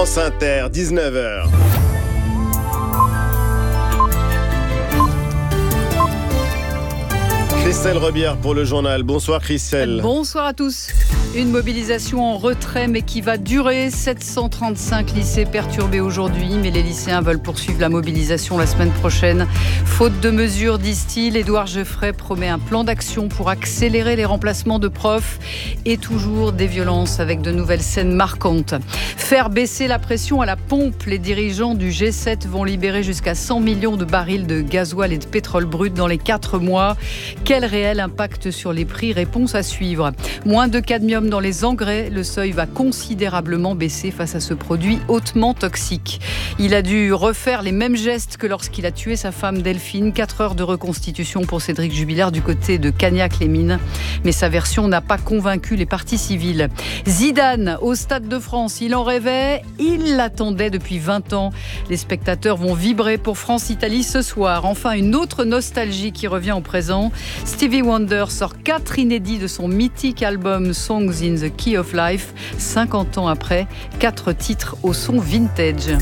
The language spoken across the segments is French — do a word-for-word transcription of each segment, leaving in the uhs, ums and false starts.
France Inter, dix-neuf heures. Christelle Rebière pour le journal. Bonsoir Christelle. Bonsoir à tous. Une mobilisation en retrait mais qui va durer. sept cent trente-cinq lycées perturbés aujourd'hui, mais les lycéens veulent poursuivre la mobilisation la semaine prochaine. Faute de mesures, disent-ils, Édouard Geoffrey promet un plan d'action pour accélérer les remplacements de profs et toujours des violences avec de nouvelles scènes marquantes. Faire baisser la pression à la pompe. Les dirigeants du G sept vont libérer jusqu'à cent millions de barils de gasoil et de pétrole brut dans les quatre mois. Quel réel impact sur les prix? Réponse à suivre. Moins de cadmium dans les engrais, le seuil va considérablement baisser face à ce produit hautement toxique. Il a dû refaire les mêmes gestes que lorsqu'il a tué sa femme Delphine. Quatre heures de reconstitution pour Cédric Jubilard du côté de Cagnac-les-Mines. Mais sa version n'a pas convaincu les parties civiles. Zidane au Stade de France, il en rêvait, il l'attendait depuis vingt ans. Les spectateurs vont vibrer pour France-Italie ce soir. Enfin, une autre nostalgie qui revient au présent. Stevie Wonder sort quatre inédits de son mythique album Songs in the Key of Life. cinquante ans après, quatre titres au son vintage.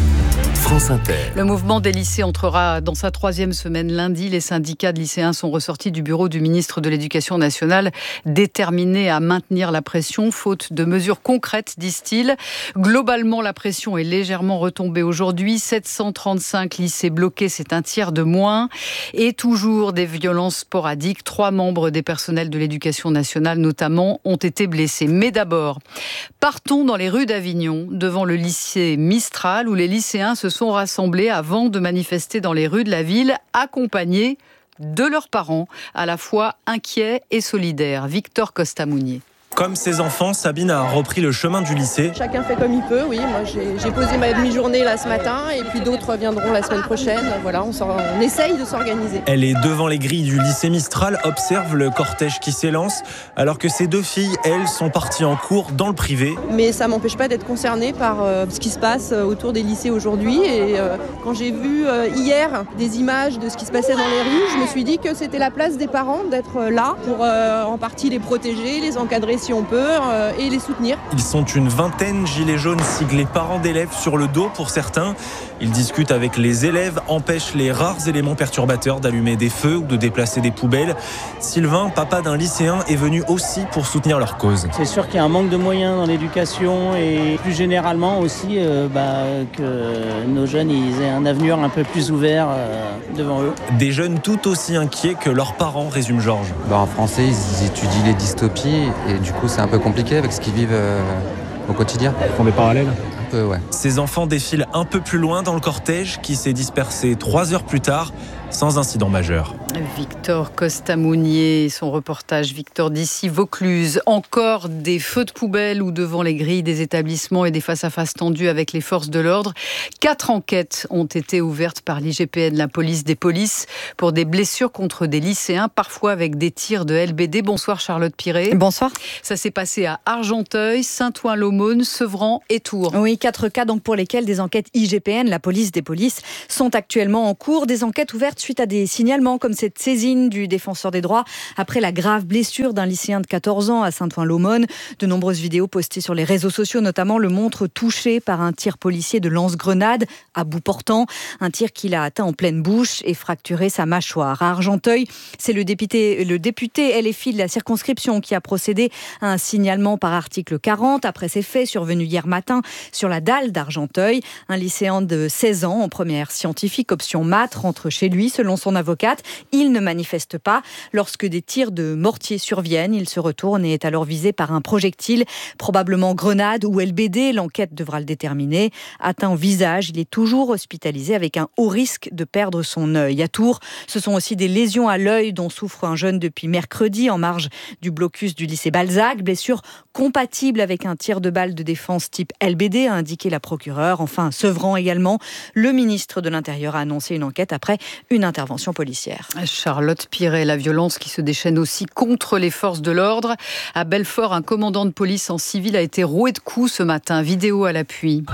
France Inter. Le mouvement des lycées entrera dans sa troisième semaine lundi. Les syndicats de lycéens sont ressortis du bureau du ministre de l'Éducation nationale, déterminés à maintenir la pression, faute de mesures concrètes, disent-ils. Globalement, la pression est légèrement retombée aujourd'hui. sept cent trente-cinq lycées bloqués, c'est un tiers de moins. Et toujours des violences sporadiques. Trois membres des personnels de l'Éducation nationale, notamment, ont été blessés. Mais d'abord, partons dans les rues d'Avignon, devant le lycée Mistral, où les lycéens se sont rassemblés avant de manifester dans les rues de la ville, accompagnés de leurs parents, à la fois inquiets et solidaires. Victor Costa-Mounier. Comme ses enfants, Sabine a repris le chemin du lycée. Chacun fait comme il peut, oui. Moi, j'ai, j'ai posé ma demi-journée là ce matin et puis d'autres viendront la semaine prochaine. Voilà, on, on essaye de s'organiser. Elle est devant les grilles du lycée Mistral, observe le cortège qui s'élance, alors que ses deux filles, elles, sont parties en cours dans le privé. Mais ça m'empêche pas d'être concernée par euh, ce qui se passe autour des lycées aujourd'hui. Et euh, quand j'ai vu euh, hier des images de ce qui se passait dans les rues, je me suis dit que c'était la place des parents d'être là pour euh, en partie les protéger, les encadrer si on peut, euh, et les soutenir. Ils sont une vingtaine, gilets jaunes siglés parents d'élèves sur le dos pour certains. Ils discutent avec les élèves, empêchent les rares éléments perturbateurs d'allumer des feux ou de déplacer des poubelles. Sylvain, papa d'un lycéen, est venu aussi pour soutenir leur cause. C'est sûr qu'il y a un manque de moyens dans l'éducation et plus généralement aussi euh, bah, que nos jeunes ils aient un avenir un peu plus ouvert euh, devant eux. Des jeunes tout aussi inquiets que leurs parents, résume Georges. Bah, en français, ils étudient les dystopies et du coup c'est un peu compliqué avec ce qu'ils vivent euh, au quotidien. Ils font des parallèles ? Un peu, ouais. Ces enfants défilent un peu plus loin dans le cortège qui s'est dispersé trois heures plus tard sans incident majeur. Victor Costa-Mounier, son reportage Victor d'ici Vaucluse. Encore des feux de poubelle ou devant les grilles des établissements et des face-à-face tendus avec les forces de l'ordre. Quatre enquêtes ont été ouvertes par l'I G P N, la police des polices, pour des blessures contre des lycéens, parfois avec des tirs de L B D. Bonsoir Charlotte Piré. Bonsoir. Ça s'est passé à Argenteuil, Saint-Ouen-l'Aumône, Sevran et Tours. Oui, quatre cas donc pour lesquels des enquêtes I G P N, la police des polices, sont actuellement en cours. Des enquêtes ouvertes suite à des signalements comme cette saisine du défenseur des droits après la grave blessure d'un lycéen de quatorze ans à Saint-Ouen-l'Aumône. De nombreuses vidéos postées sur les réseaux sociaux notamment le montrent touché par un tir policier de lance-grenade à bout portant. Un tir qui l'a atteint en pleine bouche et fracturé sa mâchoire. À Argenteuil, c'est le député, le député L F I de la circonscription qui a procédé à un signalement par article quarante après ces faits survenus hier matin sur la dalle d'Argenteuil. Un lycéen de seize ans en première scientifique option maths rentre chez lui. Selon son avocate, il ne manifeste pas. Lorsque des tirs de mortier surviennent, il se retourne et est alors visé par un projectile, probablement grenade ou L B D. L'enquête devra le déterminer. Atteint au visage, il est toujours hospitalisé avec un haut risque de perdre son œil. À Tours, ce sont aussi des lésions à l'œil dont souffre un jeune depuis mercredi en marge du blocus du lycée Balzac. Blessure compatible avec un tir de balle de défense type L B D, a indiqué la procureure. Enfin, Sevran également. Le ministre de l'Intérieur a annoncé une enquête après une intervention policière. Charlotte Piré, la violence qui se déchaîne aussi contre les forces de l'ordre. À Belfort, un commandant de police en civil a été roué de coups ce matin. Vidéo à l'appui.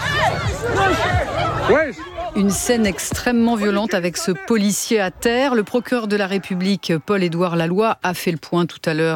Une scène extrêmement violente avec ce policier à terre. Le procureur de la République, Paul-Édouard Laloy, a fait le point tout à l'heure.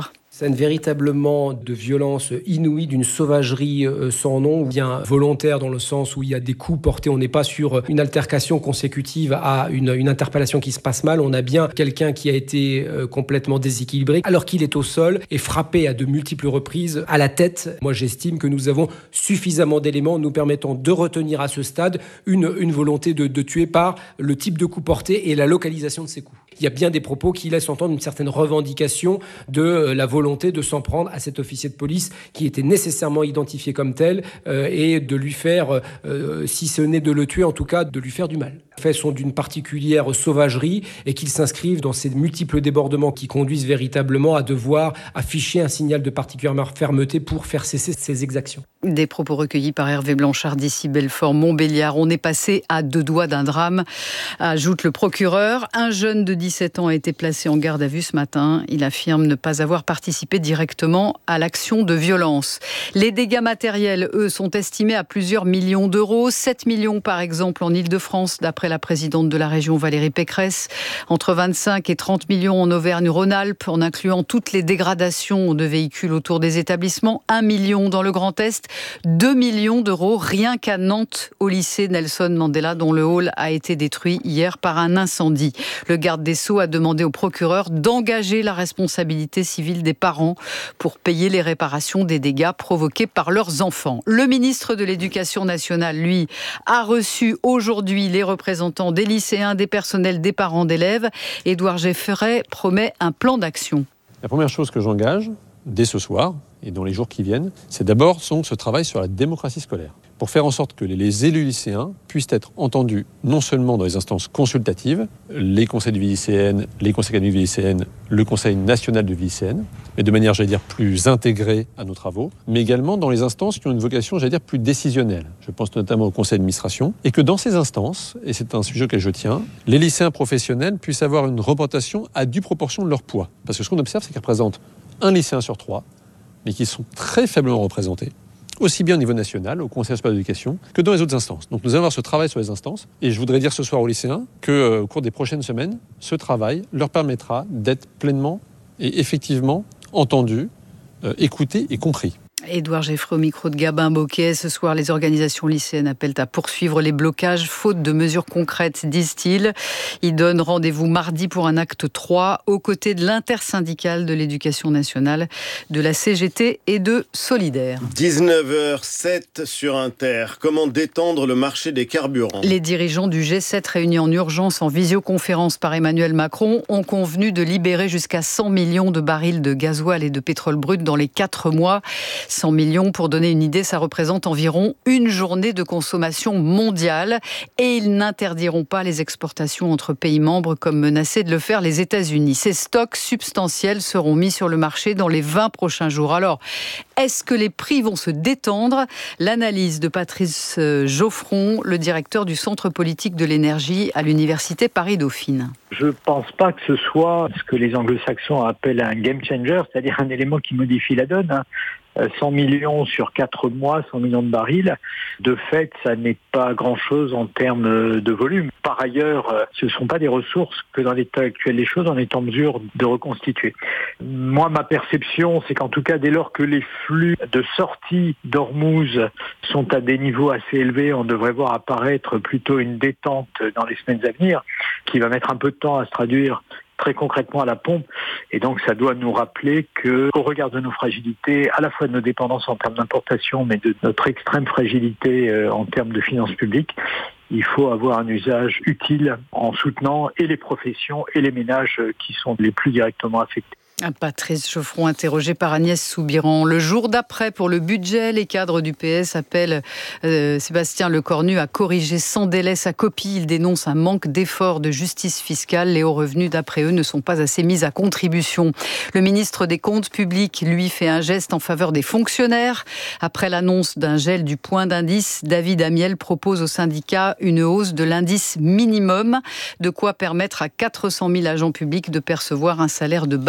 scènes véritablement de violence inouïe, d'une sauvagerie sans nom, ou bien volontaire dans le sens où il y a des coups portés. On n'est pas sur une altercation consécutive à une, une interpellation qui se passe mal. On a bien quelqu'un qui a été complètement déséquilibré alors qu'il est au sol et frappé à de multiples reprises à la tête. Moi, j'estime que nous avons suffisamment d'éléments nous permettant de retenir à ce stade une, une volonté de, de tuer par le type de coup porté et la localisation de ces coups. Il y a bien des propos qui laissent entendre une certaine revendication de la volonté de s'en prendre à cet officier de police qui était nécessairement identifié comme tel euh, et de lui faire, euh, si ce n'est de le tuer, en tout cas de lui faire du mal. Les faits sont d'une particulière sauvagerie et qu'ils s'inscrivent dans ces multiples débordements qui conduisent véritablement à devoir afficher un signal de particulière fermeté pour faire cesser ces exactions. Des propos recueillis par Hervé Blanchard d'ici Belfort-Montbéliard. On est passé à deux doigts d'un drame, ajoute le procureur. Un jeune de dix-sept ans a été placé en garde à vue ce matin. Il affirme ne pas avoir participé directement à l'action de violence. Les dégâts matériels, eux, sont estimés à plusieurs millions d'euros. sept millions, par exemple, en Ile-de-France, d'après la présidente de la région, Valérie Pécresse. Entre vingt-cinq et trente millions en Auvergne-Rhône-Alpes, en incluant toutes les dégradations de véhicules autour des établissements. un million dans le Grand Est. deux millions d'euros rien qu'à Nantes, au lycée Nelson Mandela, dont le hall a été détruit hier par un incendie. Le garde des Sceaux a demandé au procureur d'engager la responsabilité civile des parents pour payer les réparations des dégâts provoqués par leurs enfants. Le ministre de l'Éducation nationale, lui, a reçu aujourd'hui les représentants des lycéens, des personnels, des parents d'élèves. Édouard Geffray promet un plan d'action. La première chose que j'engage, dès ce soir, et dans les jours qui viennent, c'est d'abord ce travail sur la démocratie scolaire, pour faire en sorte que les élus lycéens puissent être entendus non seulement dans les instances consultatives, les conseils de vie lycéenne, les conseils académiques de vie lycéenne, le conseil national de vie lycéenne, mais de manière, j'allais dire, plus intégrée à nos travaux, mais également dans les instances qui ont une vocation, j'allais dire, plus décisionnelle. Je pense notamment au conseil d'administration, et que dans ces instances, et c'est un sujet auquel je tiens, les lycéens professionnels puissent avoir une représentation à due proportion de leur poids. Parce que ce qu'on observe, c'est qu'ils représentent un lycéen sur trois, mais qui sont très faiblement représentés, aussi bien au niveau national, au Conseil supérieur d'éducation, que dans les autres instances. Donc nous allons avoir ce travail sur les instances, et je voudrais dire ce soir aux lycéens qu'au euh, cours des prochaines semaines, ce travail leur permettra d'être pleinement et effectivement entendus, euh, écoutés et compris. Édouard Geffray au micro de Gabin Bocquet. Ce soir, les organisations lycéennes appellent à poursuivre les blocages, faute de mesures concrètes, disent-ils. Ils donnent rendez-vous mardi pour un acte trois, aux côtés de l'intersyndicale de l'éducation nationale, de la C G T et de Solidaire. dix-neuf heures sept sur Inter. Comment détendre le marché des carburants ? Les dirigeants du G sept réunis en urgence en visioconférence par Emmanuel Macron ont convenu de libérer jusqu'à cent millions de barils de gasoil et de pétrole brut dans les quatre mois. cent millions, pour donner une idée, ça représente environ une journée de consommation mondiale. Et ils n'interdiront pas les exportations entre pays membres comme menaçaient de le faire les États-Unis. Ces stocks substantiels seront mis sur le marché dans les vingt prochains jours. Alors, est-ce que les prix vont se détendre ? L'analyse de Patrice Geoffron, le directeur du Centre politique de l'énergie à l'Université Paris-Dauphine. Je ne pense pas que ce soit ce que les anglo-saxons appellent un game changer, c'est-à-dire un élément qui modifie la donne. Hein. cent millions sur quatre mois, cent millions de barils. De fait, ça n'est pas grand-chose en termes de volume. Par ailleurs, ce ne sont pas des ressources que dans l'état actuel des choses, on est en mesure de reconstituer. Moi, ma perception, c'est qu'en tout cas, dès lors que les flux de sortie d'Ormuz sont à des niveaux assez élevés, on devrait voir apparaître plutôt une détente dans les semaines à venir, qui va mettre un peu de temps à se traduire très concrètement à la pompe. Et donc, ça doit nous rappeler qu'au regard de nos fragilités, à la fois de nos dépendances en termes d'importation, mais de notre extrême fragilité euh, en termes de finances publiques, il faut avoir un usage utile en soutenant et les professions et les ménages qui sont les plus directement affectés. Patrice Geoffron, interrogé par Agnès Soubiran. Le jour d'après, pour le budget, les cadres du P S appellent euh, Sébastien Lecornu à corriger sans délai sa copie. Il dénonce un manque d'efforts de justice fiscale. Les hauts revenus, d'après eux, ne sont pas assez mis à contribution. Le ministre des Comptes publics, lui, fait un geste en faveur des fonctionnaires. Après l'annonce d'un gel du point d'indice, David Amiel propose aux syndicats une hausse de l'indice minimum, de quoi permettre à quatre cent mille agents publics de percevoir un salaire de base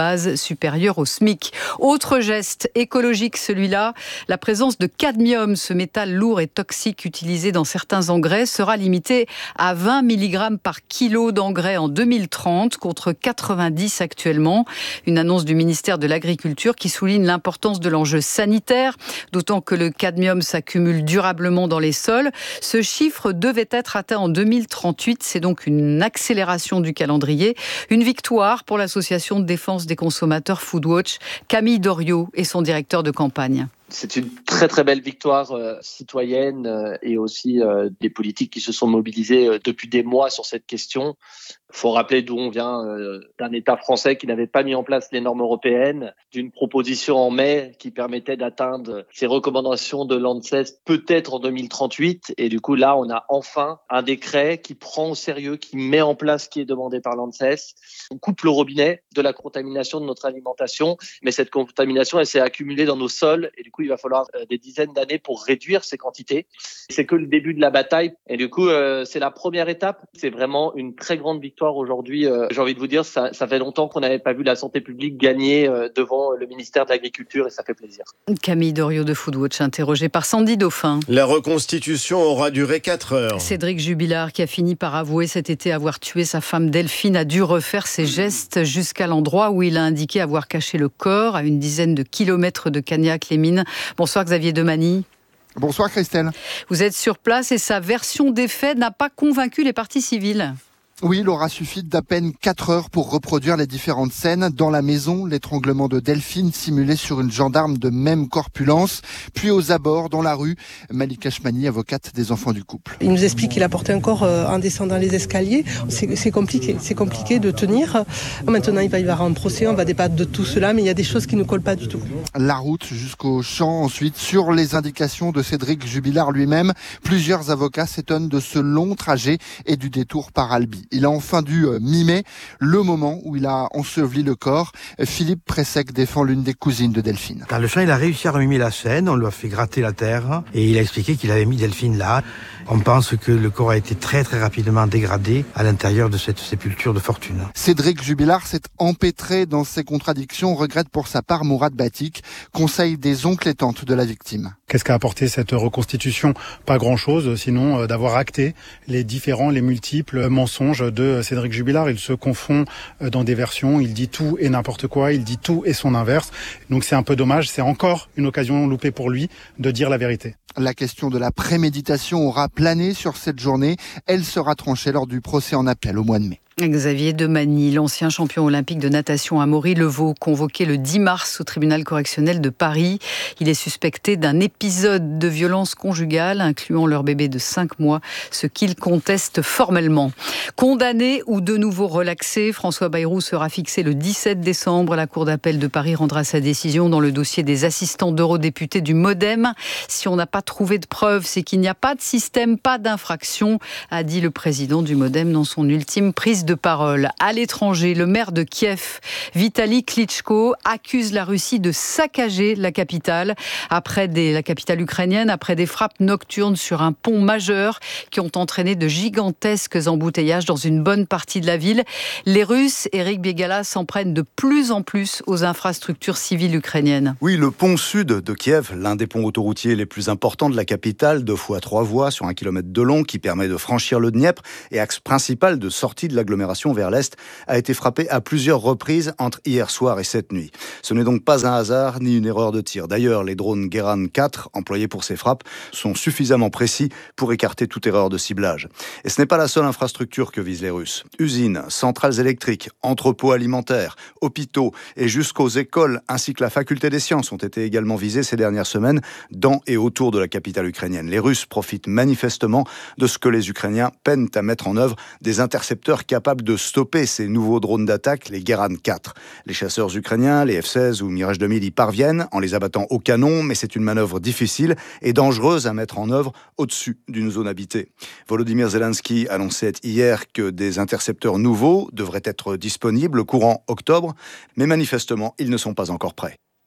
supérieur au SMIC. Autre geste écologique, celui-là, la présence de cadmium, ce métal lourd et toxique utilisé dans certains engrais, sera limitée à vingt milligrammes par kilo d'engrais en deux mille trente, contre quatre-vingt-dix actuellement. Une annonce du ministère de l'Agriculture qui souligne l'importance de l'enjeu sanitaire, d'autant que le cadmium s'accumule durablement dans les sols. Ce chiffre devait être atteint en deux mille trente-huit, c'est donc une accélération du calendrier. Une victoire pour l'association de défense des consommateurs Foodwatch. Camille Doriot est son directeur de campagne. C'est une très très belle victoire euh, citoyenne euh, et aussi euh, des politiques qui se sont mobilisés euh, depuis des mois sur cette question. Il faut rappeler d'où on vient, euh, d'un État français qui n'avait pas mis en place les normes européennes, d'une proposition en mai qui permettait d'atteindre ces recommandations de l'ANSES peut-être en deux mille trente-huit. Et du coup, là, on a enfin un décret qui prend au sérieux, qui met en place ce qui est demandé par l'ANSES. On coupe le robinet de la contamination de notre alimentation, mais cette contamination, elle s'est accumulée dans nos sols. Et du coup, il va falloir des dizaines d'années pour réduire ces quantités. C'est que le début de la bataille. Et du coup, euh, c'est la première étape. C'est vraiment une très grande victoire aujourd'hui. Euh, j'ai envie de vous dire, ça, ça fait longtemps qu'on n'avait pas vu la santé publique gagner euh, devant le ministère de l'Agriculture et ça fait plaisir. Camille Doriot de Foodwatch, interrogée par Sandy Dauphin. La reconstitution aura duré quatre heures. Cédric Jubilard, qui a fini par avouer cet été avoir tué sa femme Delphine, a dû refaire ses gestes jusqu'à l'endroit où il a indiqué avoir caché le corps, à une dizaine de kilomètres de Cagnac-les-Mines. Bonsoir Xavier Demany. Bonsoir Christelle. Vous êtes sur place et sa version des faits n'a pas convaincu les parties civiles. Oui, il aura suffi d'à peine quatre heures pour reproduire les différentes scènes. Dans la maison, l'étranglement de Delphine simulé sur une gendarme de même corpulence. Puis aux abords, dans la rue, Malika Chmani, avocate des enfants du couple. Il nous explique qu'il a porté un corps en descendant les escaliers. C'est, c'est compliqué, c'est compliqué de tenir. Maintenant, il va y avoir un procès, on va débattre de tout cela, mais il y a des choses qui ne collent pas du tout. La route jusqu'au champ, ensuite, sur les indications de Cédric Jubilard lui-même. Plusieurs avocats s'étonnent de ce long trajet et du détour par Albi. Il a enfin dû mimer le moment où il a enseveli le corps. Philippe Pressec défend l'une des cousines de Delphine. Dans le champ, il a réussi à remimer la scène, on lui a fait gratter la terre et il a expliqué qu'il avait mis Delphine là. On pense que le corps a été très très rapidement dégradé à l'intérieur de cette sépulture de fortune. Cédric Jubilard s'est empêtré dans ses contradictions, regrette pour sa part Mourad Batik, conseil des oncles et tantes de la victime. Qu'est-ce qu'a apporté cette reconstitution ? Pas grand-chose, sinon euh, d'avoir acté les différents, les multiples mensonges de Cédric Jubilard. Il se confond euh, dans des versions, il dit tout et n'importe quoi, il dit tout et son inverse. Donc c'est un peu dommage, c'est encore une occasion loupée pour lui de dire la vérité. La question de la préméditation aura plané sur cette journée. Elle sera tranchée lors du procès en appel au mois de mai. Xavier Demany, l'ancien champion olympique de natation à Maury-le-Vaux, convoqué le dix mars au tribunal correctionnel de Paris. Il est suspecté d'un épisode de violence conjugale, incluant leur bébé de cinq mois, ce qu'il conteste formellement. Condamné ou de nouveau relaxé, François Bayrou sera fixé le dix-sept décembre. La Cour d'appel de Paris rendra sa décision dans le dossier des assistants d'eurodéputés du MoDem. Si on n'a pas trouvé de preuves, c'est qu'il n'y a pas de système, pas d'infraction, a dit le président du MoDem dans son ultime prise de parole. À l'étranger, le maire de Kiev, Vitali Klitschko, accuse la Russie de saccager la capitale après des, la capitale ukrainienne, après des frappes nocturnes sur un pont majeur qui ont entraîné de gigantesques embouteillages dans une bonne partie de la ville. Les Russes, Eric Biegala, s'en prennent de plus en plus aux infrastructures civiles ukrainiennes. Oui, le pont sud de Kiev, l'un des ponts autoroutiers les plus importants de la capitale, deux fois trois voies sur un kilomètre de long, qui permet de franchir le Dniepr et axe principal de sortie de l'agglomération vers l'Est, a été frappé à plusieurs reprises entre hier soir et cette nuit. Ce n'est donc pas un hasard ni une erreur de tir. D'ailleurs, les drones Guéran quatre employés pour ces frappes sont suffisamment précis pour écarter toute erreur de ciblage. Et ce n'est pas la seule infrastructure que visent les Russes. Usines, centrales électriques, entrepôts alimentaires, hôpitaux et jusqu'aux écoles ainsi que la faculté des sciences ont été également visés ces dernières semaines dans et autour de la capitale ukrainienne. Les Russes profitent manifestement de ce que les Ukrainiens peinent à mettre en œuvre, des intercepteurs capables de stopper ces nouveaux drones d'attaque, les Guéran quatre. Les chasseurs ukrainiens, les F seize ou Mirage deux mille y parviennent en les abattant au canon, mais c'est une manœuvre difficile et dangereuse à mettre en œuvre au-dessus d'une zone habitée. Volodymyr Zelensky annonçait hier que des intercepteurs nouveaux devraient être disponibles courant octobre, mais manifestement, ils ne sont pas encore prêts.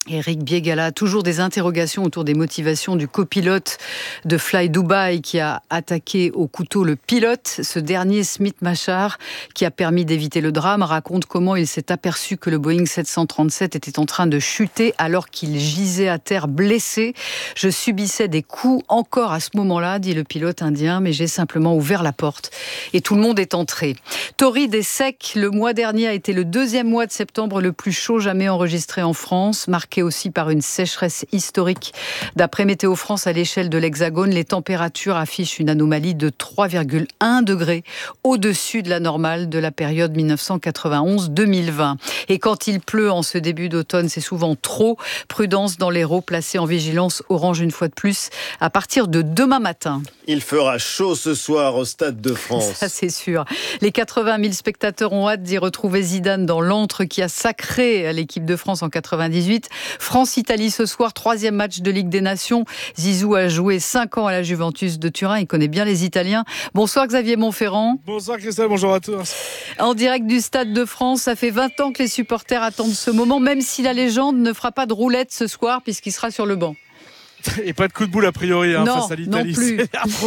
Éric Biégala, toujours des interrogations autour des motivations du copilote de Fly Dubai qui a attaqué au couteau le pilote. Ce dernier, Smith Machar, qui a permis d'éviter le drame, raconte comment il s'est aperçu que le Boeing sept cent trente-sept était en train de chuter alors qu'il gisait à terre blessé. « Je subissais des coups encore à ce moment-là, dit le pilote indien, mais j'ai simplement ouvert la porte et tout le monde est entré. » Torride et sec, le mois dernier a été le deuxième mois de septembre le plus chaud jamais enregistré en France, marqué aussi par une sécheresse historique. D'après Météo France, à l'échelle de l'Hexagone, les températures affichent une anomalie de trois virgule un degrés au-dessus de la normale de la période dix-neuf cent quatre-vingt-onze deux mille vingt. Et quand il pleut en ce début d'automne, c'est souvent trop. Prudence dans l'Hérault, placé en vigilance orange une fois de plus à partir de demain matin. Il fera chaud ce soir au Stade de France. Ça, c'est sûr. Les quatre-vingt mille spectateurs ont hâte d'y retrouver Zidane dans l'antre qui a sacré l'équipe de France en quatre-vingt-dix-huit. France-Italie ce soir, troisième match de Ligue des Nations. Zizou a joué cinq ans à la Juventus de Turin. Il connaît bien les Italiens. Bonsoir Xavier Montferrand. Bonsoir Christelle, bonjour à tous. En direct du Stade de France, ça fait vingt ans que les supporters attendent ce moment, même si la légende ne fera pas de roulette ce soir puisqu'il sera sur le banc. Et pas de coup de boule a priori hein, non, face à l'Italie. Non plus.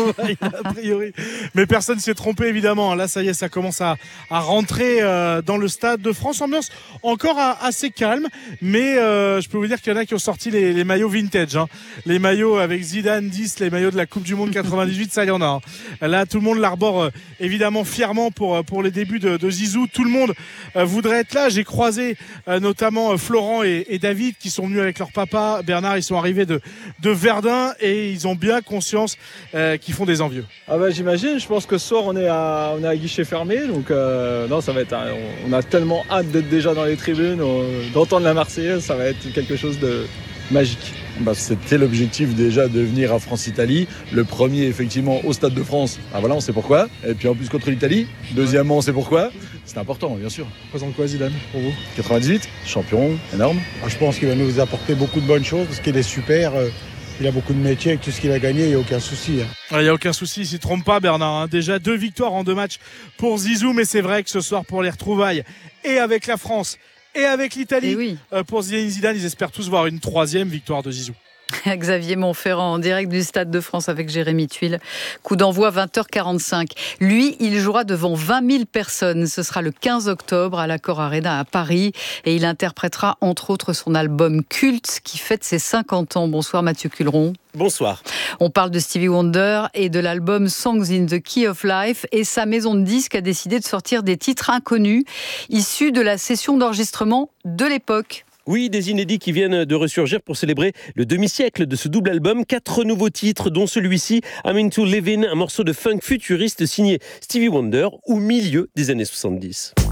a priori. Mais personne ne s'est trompé évidemment. Là ça y est, ça commence à, à rentrer euh, dans le Stade de France. Ambiance encore à, assez calme, mais euh, je peux vous dire qu'il y en a qui ont sorti les, les maillots vintage. Hein. Les maillots avec Zidane dix, les maillots de la Coupe du Monde quatre-vingt-dix-huit, ça y en a. Hein. Là tout le monde l'arbore euh, évidemment fièrement pour, pour les débuts de, de Zizou. Tout le monde euh, voudrait être là. J'ai croisé euh, notamment euh, Florent et, et David qui sont venus avec leur papa Bernard. Ils sont arrivés de de Verdun et ils ont bien conscience euh, qu'ils font des envieux. Ah bah j'imagine, je pense que ce soir on est à, on est à guichet fermé, donc euh, non ça va être, un, on a tellement hâte d'être déjà dans les tribunes, on, d'entendre la Marseillaise, ça va être quelque chose de magique. Bah, c'était l'objectif déjà de venir à France-Italie, le premier effectivement au Stade de France, ah voilà on sait pourquoi, et puis en plus contre l'Italie, deuxièmement on sait pourquoi, c'est important bien sûr. Présente quoi Zidane pour vous? quatre-vingt-dix-huit, champion, énorme. Je pense qu'il va nous apporter beaucoup de bonnes choses parce qu'il est super, il a beaucoup de métiers, avec tout ce qu'il a gagné, il n'y a aucun souci. Il n'y a aucun souci, il ne s'y trompe pas Bernard, hein. Déjà deux victoires en deux matchs pour Zizou, mais c'est vrai que ce soir pour les retrouvailles et avec la France et avec l'Italie, oui. euh, pour Zinedine Zidane, ils espèrent tous voir une troisième victoire de Zizou. Xavier Montferrand en direct du Stade de France avec Jérémy Tuile. Coup d'envoi vingt heures quarante-cinq. Lui, il jouera devant vingt mille personnes. Ce sera le quinze octobre à l'Accor Arena à Paris et il interprétera entre autres son album culte qui fête ses cinquante ans. Bonsoir Mathieu Culeron. Bonsoir. On parle de Stevie Wonder et de l'album Songs in the Key of Life et sa maison de disques a décidé de sortir des titres inconnus issus de la session d'enregistrement de l'époque. Oui, des inédits qui viennent de ressurgir pour célébrer le demi-siècle de ce double album. Quatre nouveaux titres, dont celui-ci, I'm Into Living, un morceau de funk futuriste signé Stevie Wonder au milieu des années soixante-dix.